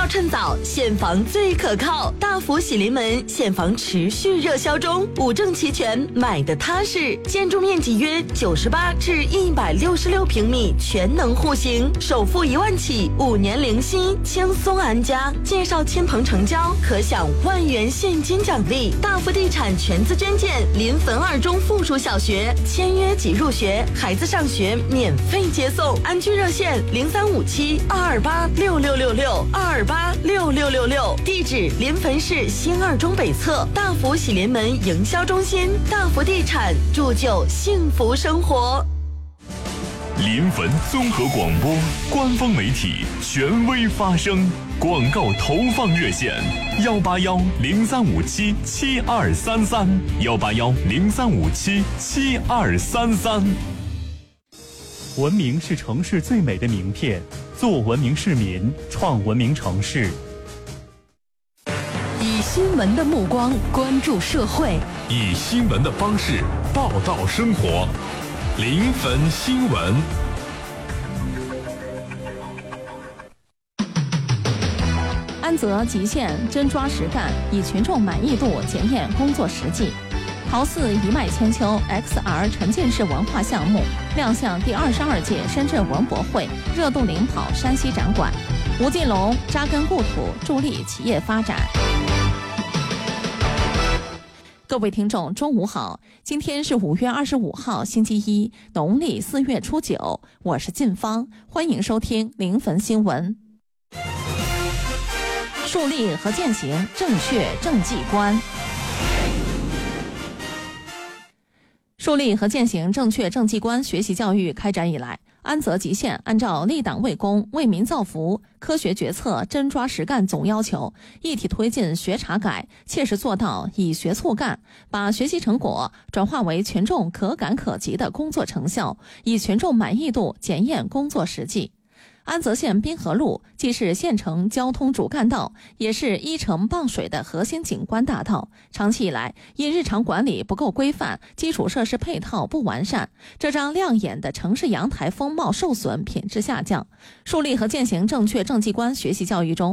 要趁早，现房最可靠。大福喜临门，现房持续热销中，五证齐全，买的踏实。建筑面积约98至166平米，全能户型，首付1万起，5年零息，轻松安家。介绍亲朋成交，可享1万元现金奖励。大福地产全资捐建临汾2中附属小学，签约即入学，孩子上学免费接送。安居热线0357-228-6666，228-6666。地址临汾市新2中北侧大福喜临门营销中心。大福地产，铸就幸福生活。 临汾综合广播官方媒体，权威发声。广告投放热线：181-0357-7233，181-0357-7233。 文明是城市最美的名片，做文明市民，创文明城市。 以新闻的目光关注社会， 以新闻的方式报道生活。临汾新闻。 安泽极限真抓实干，以群众满意度检验工作实际。陶寺一脉千秋 XR 沉浸式文化项目亮相第22届深圳文博会，热度领跑山西展馆。吴进龙扎根故土，助力企业发展。各位听众，中午好！今天是5月25号，星期一，农历4月初9，我是晋芳，欢迎收听临汾新闻。树立和践行正确政绩观。树立和践行正确政绩观学习教育开展以来，安泽极限按照立党为公、为民造福、科学决策、真抓实干总要求，一体推进学查改，切实做到以学促干，把学习成果转化为群众可感可及的工作成效，以群众满意度检验工作实际。安泽县滨河路既是县城交通主干道，也是依城傍水的核心景观大道。长期以来，因日常管理不够规范，基础设施配套不完善，这张亮眼的城市阳台风貌受损，品质下降。树立和践行正确政绩观学习教育中，